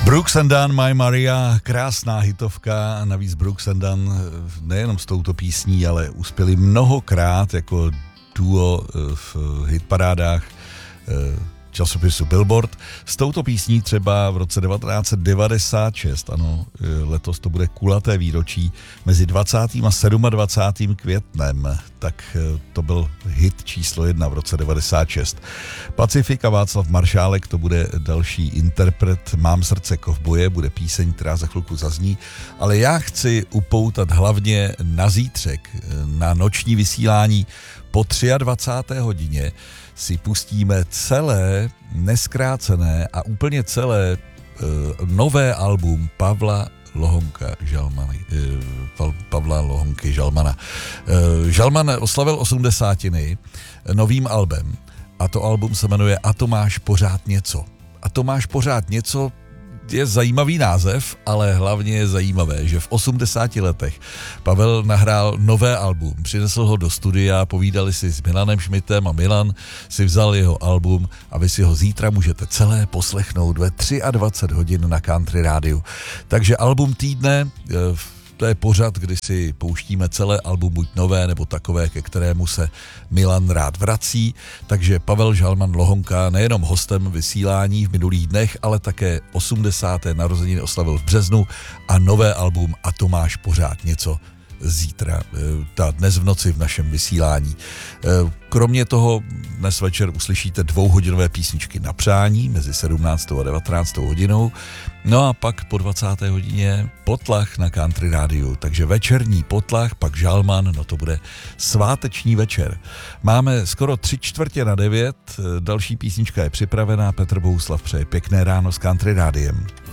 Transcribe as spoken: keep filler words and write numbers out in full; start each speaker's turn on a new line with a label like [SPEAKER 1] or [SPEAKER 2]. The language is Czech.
[SPEAKER 1] Brooks and Dunn, My Maria, krásná hitovka, navíc Brooks and Dunn nejenom s touto písní, ale uspěli mnohokrát jako duo v hitparádách časopisu Billboard. S touto písní třeba v roce devatenáct set devadesát šest, ano, letos to bude kulaté výročí, mezi dvacátým a dvacátým sedmým květnem, tak to byl hit číslo jedna v roce devadesát šest. Pacifik a Václav Maršálek, to bude další interpret Mám srdce kovboje, bude píseň, která za chvilku zazní, ale já chci upoutat hlavně na zítřek, na noční vysílání po dvacáté třetí hodině si pustíme celé, neskrácené a úplně celé uh, nové album Pavla Lohonka Žalmany, uh, Pavla Lohonky Žalmana. Uh, Žalman oslavil osmdesátiny novým albem a to album se jmenuje A to máš pořád něco. A to máš pořád něco je zajímavý název, ale hlavně je zajímavé, že v osmdesáti letech Pavel nahrál nové album, přinesl ho do studia, povídali si s Milanem Šmitem a Milan si vzal jeho album a vy si ho zítra můžete celé poslechnout ve dvacet tři hodin na Country Rádiu. Takže album týdne, to je pořad, kdy si pouštíme celé album, buď nové, nebo takové, ke kterému se Milan rád vrací. Takže Pavel Žalman Lohonka nejenom hostem vysílání v minulých dnech, ale také osmdesáté narozeniny oslavil v březnu a nové album A to máš pořád něco zítra, ta dnes v noci v našem vysílání. Kromě toho dnes večer uslyšíte dvouhodinové písničky na přání mezi sedmnáctou a devatenáctou hodinou, no a pak po dvacáté hodině potlach na Country Rádiu, takže večerní potlach, pak Žalman, no to bude sváteční večer. Máme skoro tři čtvrtě na devět, další písnička je připravená, Petr Bohuslav přeje pěkné ráno s Country Rádiem.